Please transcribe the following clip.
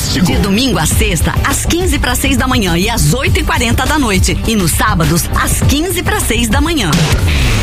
Fantástico. De domingo a sexta, às 15:45 da manhã e às 8:40 da noite. E nos sábados, às 15:45 da manhã.